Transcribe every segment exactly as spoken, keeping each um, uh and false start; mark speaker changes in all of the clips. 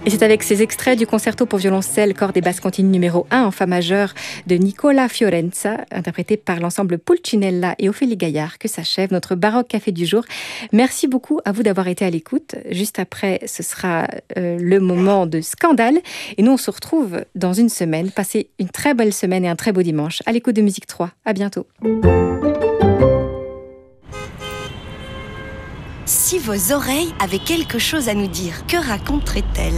Speaker 1: Et c'est avec ces extraits du concerto pour violoncelle, cordes et basses continues numéro un en fa majeur de Nicola Fiorenza, interprété par l'ensemble Pulcinella et Ophélie Gaillard, que s'achève notre Baroque Café du jour. Merci beaucoup à vous d'avoir été à l'écoute. Juste après, ce sera euh, le moment de Scandale. Et nous, on se retrouve dans une semaine. Passez une très belle semaine et un très beau dimanche à l'écoute de Musique trois. À bientôt.
Speaker 2: Si vos oreilles avaient quelque chose à nous dire, que raconteraient-elles ?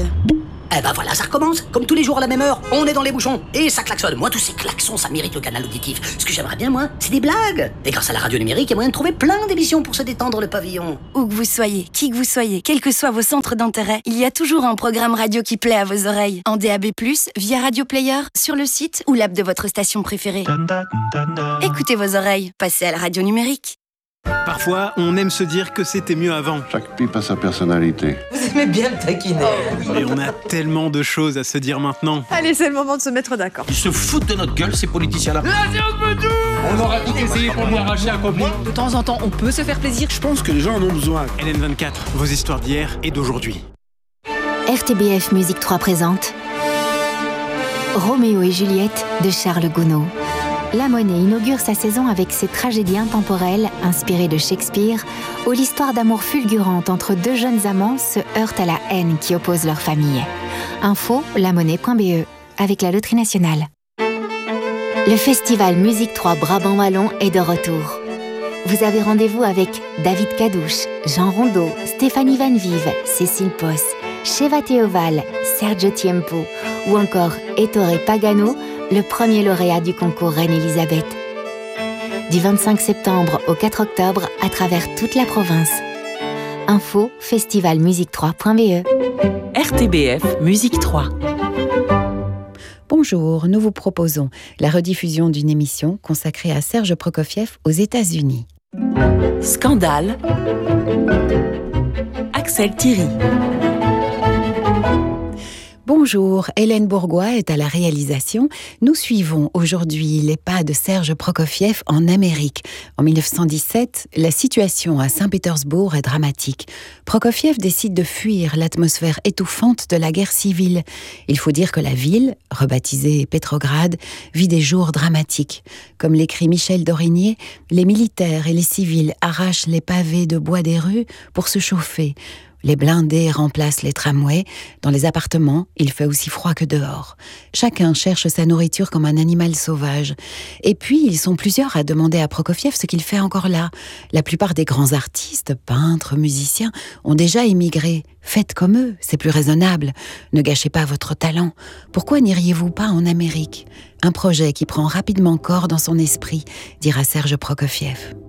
Speaker 3: Eh ben voilà, ça recommence. Comme tous les jours à la même heure, on est dans les bouchons. Et ça klaxonne. Moi, tous ces klaxons, ça mérite le canal auditif. Ce que j'aimerais bien, moi, c'est des blagues. Et grâce à la radio numérique, il y a moyen de trouver plein d'émissions pour se détendre le pavillon.
Speaker 2: Où que vous soyez, qui que vous soyez, quels que soient vos centres d'intérêt, il y a toujours un programme radio qui plaît à vos oreilles. En D A B plus, via Radio Player, sur le site ou l'app de votre station préférée. Écoutez vos oreilles. Passez à la radio numérique.
Speaker 4: Parfois, on aime se dire que c'était mieux avant.
Speaker 5: Chaque pipe a sa personnalité.
Speaker 6: Vous aimez bien me taquiner.
Speaker 4: Mais on a tellement de choses à se dire maintenant.
Speaker 7: Allez, c'est le moment de se mettre d'accord.
Speaker 8: Ils se foutent de notre gueule, ces politiciens-là.
Speaker 9: La science peut tout. On aura tout essayé pour lui arracher un copain.
Speaker 7: De temps en temps, on peut se faire plaisir.
Speaker 5: Je pense que les gens en ont besoin.
Speaker 4: L N vingt-quatre, vos histoires d'hier et d'aujourd'hui.
Speaker 10: R T B F Musique trois présente Roméo et Juliette de Charles Gounod. La Monnaie inaugure sa saison avec ses tragédies intemporelles inspirées de Shakespeare, où l'histoire d'amour fulgurante entre deux jeunes amants se heurte à la haine qui oppose leurs familles. Info, lamonnaie point b e, avec la Loterie Nationale. Le festival Musique trois Brabant Wallon est de retour. Vous avez rendez-vous avec David Cadouche, Jean Rondeau, Stéphanie Van Vive, Cécile Posse, Sheva Théoval, Sergio Tiempo ou encore Ettore Pagano, le premier lauréat du concours Reine-Élisabeth. Du vingt-cinq septembre au quatre octobre à travers toute la province. Info festival musique trois point b e.
Speaker 11: R T B F Musique trois.
Speaker 12: Bonjour, nous vous proposons la rediffusion d'une émission consacrée à Serge Prokofiev aux États-Unis.
Speaker 11: Scandale. Axel Thierry.
Speaker 12: Bonjour, Hélène Bourgois est à la réalisation. Nous suivons aujourd'hui les pas de Serge Prokofiev en Amérique. En mille neuf cent dix-sept, la situation à Saint-Pétersbourg est dramatique. Prokofiev décide de fuir l'atmosphère étouffante de la guerre civile. Il faut dire que la ville, rebaptisée Pétrograd, vit des jours dramatiques. Comme l'écrit Michel Dorigné, les militaires et les civils arrachent les pavés de bois des rues pour se chauffer. Les blindés remplacent les tramways. Dans les appartements, il fait aussi froid que dehors. Chacun cherche sa nourriture comme un animal sauvage. Et puis, ils sont plusieurs à demander à Prokofiev ce qu'il fait encore là. La plupart des grands artistes, peintres, musiciens, ont déjà émigré. Faites comme eux, c'est plus raisonnable. Ne gâchez pas votre talent. Pourquoi n'iriez-vous pas en Amérique ? Un projet qui prend rapidement corps dans son esprit, dira Serge Prokofiev.